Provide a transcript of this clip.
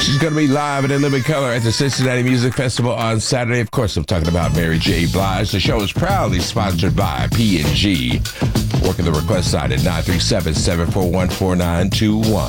She's going to be live and in living color at the Cincinnati Music Festival on Saturday. Of course, I'm talking about Mary J. Blige. The show is proudly sponsored by P&G. Working the request side at 937-741-4921.